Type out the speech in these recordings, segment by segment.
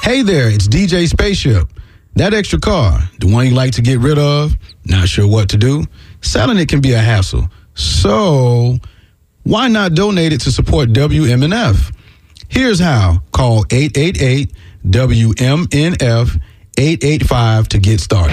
Hey there, it's DJ Spaceship. That extra car, the one you like to get rid of, not sure what to do? Selling it can be a hassle. So why not donate it to support WMNF? Here's how. Call 888-WMNF-885 to get started.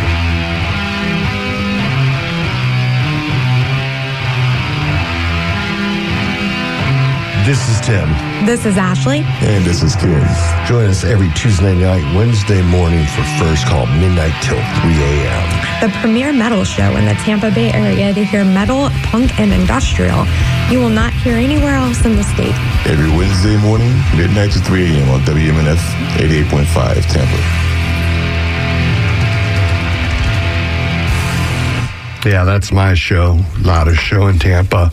This is Tim. This is Ashley. And this is Kim. Join us every Tuesday night, Wednesday morning for First Call, midnight till 3 a.m. The premier metal show in the Tampa Bay area to hear metal, punk, and industrial you will not hear anywhere else in the state. Every Wednesday morning, midnight to 3 a.m. on WMNF 88.5 Tampa. Yeah, that's my show. Loudest show in Tampa.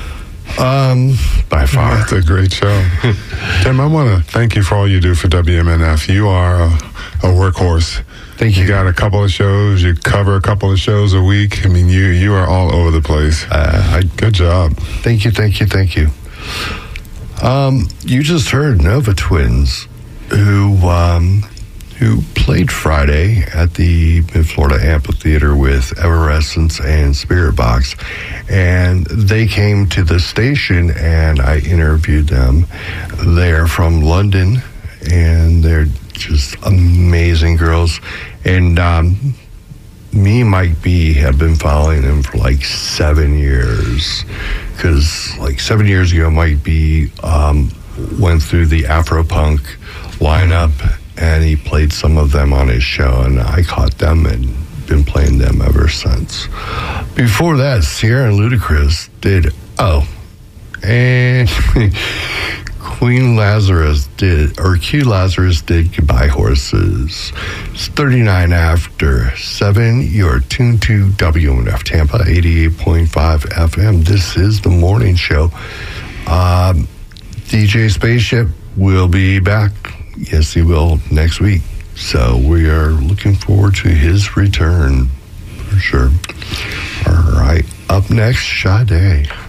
By far. That's a great show. Tim, I want to thank you for all you do for WMNF. You are a workhorse. Thank you. You got a couple of shows. You cover a couple of shows a week. I mean, you are all over the place. Good job. Thank you. You just heard Nova Twins, who played Friday at the Mid-Florida Amphitheater with Evanescence and Spirit Box. And they came to the station, and I interviewed them. They're from London, and they're just amazing girls. And me and Mike B have been following them for like 7 years. Because like 7 years ago, Mike B went through the Afro-Punk lineup, and he played some of them on his show, and I caught them and been playing them ever since. Before that, Sierra and Ludacris did and Q Lazarus did Goodbye Horses. It's 39 after 7. You're tuned to WMNF Tampa 88.5 FM. This is the morning show. DJ Spaceship will be back. Yes, he will next week. So we are looking forward to his return for sure. All right. Up next, Sade.